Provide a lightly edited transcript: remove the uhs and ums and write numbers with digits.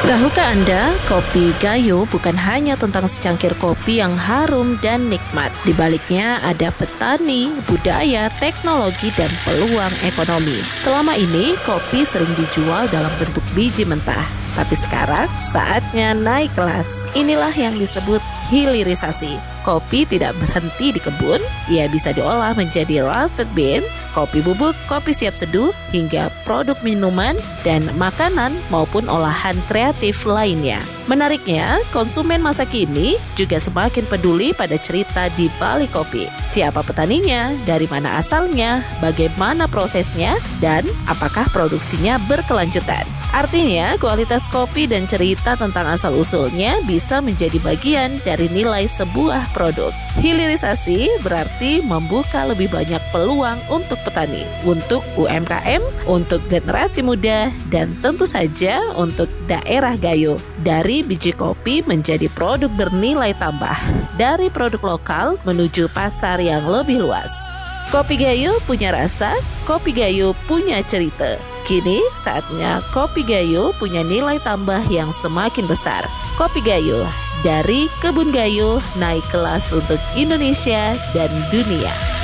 Tahukah Anda, kopi Gayo bukan hanya tentang secangkir kopi yang harum dan nikmat. Di baliknya ada petani, budaya, teknologi, dan peluang ekonomi. Selama ini, kopi sering dijual dalam bentuk biji mentah. Tapi sekarang saatnya naik kelas. Inilah yang disebut hilirisasi. Kopi tidak berhenti di kebun, ia bisa diolah menjadi roasted bean, kopi bubuk, kopi siap seduh, hingga produk minuman dan makanan maupun olahan kreatif lainnya. Menariknya, konsumen masa kini juga semakin peduli pada cerita di balik kopi. Siapa petaninya, dari mana asalnya, bagaimana prosesnya, dan apakah produksinya berkelanjutan. Artinya, kualitas kopi dan cerita tentang asal-usulnya bisa menjadi bagian dari nilai sebuah produk. Hilirisasi berarti membuka lebih banyak peluang untuk petani, untuk UMKM, untuk generasi muda, dan tentu saja untuk daerah Gayo. Dari biji kopi menjadi produk bernilai tambah, dari produk lokal menuju pasar yang lebih luas. Kopi Gayo punya rasa, kopi Gayo punya cerita. Kini saatnya kopi Gayo punya nilai tambah yang semakin besar. Kopi Gayo, dari kebun Gayo naik kelas untuk Indonesia dan dunia.